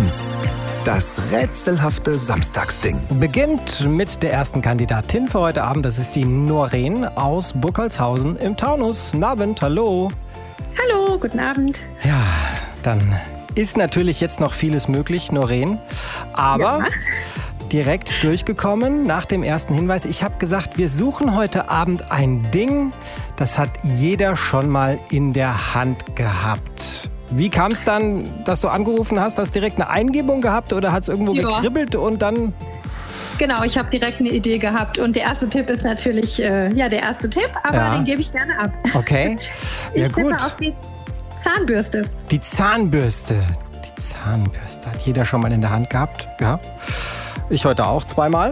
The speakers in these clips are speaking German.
HR1. Das rätselhafte Samstagsding. Beginnt mit der ersten Kandidatin für heute Abend. Das ist die Noreen aus Burkholzhausen im Taunus. Guten Abend, hallo. Hallo, guten Abend. Ja, dann ist natürlich jetzt noch vieles möglich, Noreen. Aber direkt durchgekommen nach dem ersten Hinweis. Ich habe gesagt, wir suchen heute Abend ein Ding, das hat jeder schon mal in der Hand gehabt. Wie kam es dann, dass du angerufen hast? Hast du direkt eine Eingebung gehabt oder hat es irgendwo gekribbelt und dann... Genau, ich habe direkt eine Idee gehabt und der erste Tipp ist natürlich der erste Tipp, aber den gebe ich gerne ab. Okay, ja gut. Ich tippe auf die Zahnbürste. Die Zahnbürste. Die Zahnbürste hat jeder schon mal in der Hand gehabt. Ja, ich heute auch zweimal.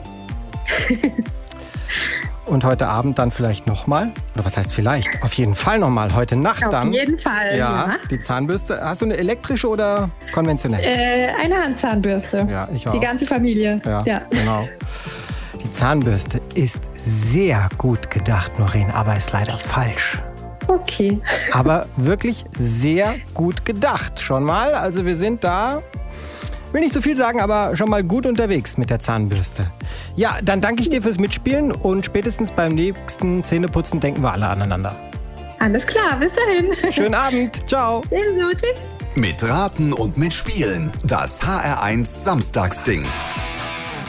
Und heute Abend dann vielleicht nochmal. Oder was heißt vielleicht? Auf jeden Fall nochmal. Heute Nacht dann. Auf jeden Fall, ja. Die Zahnbürste. Hast du eine elektrische oder konventionell? Eine Handzahnbürste. Ja, ich auch. Die ganze Familie. Ja, genau. Die Zahnbürste ist sehr gut gedacht, Noreen, aber ist leider falsch. Okay. Aber wirklich sehr gut gedacht schon mal. Also wir sind da... Will nicht so viel sagen, aber schon mal gut unterwegs mit der Zahnbürste. Ja, dann danke ich dir fürs Mitspielen und spätestens beim nächsten Zähneputzen denken wir alle aneinander. Alles klar, bis dahin. Schönen Abend, ciao. Ebenso, tschüss. Mit Raten und mit Spielen. Das HR1 Samstagsding.